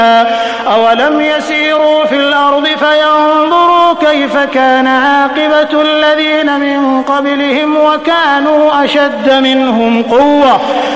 أولم يسيروا في الأرض فينظروا كيف كان عاقبة الذين من قبلهم وكانوا أشد منهم قوة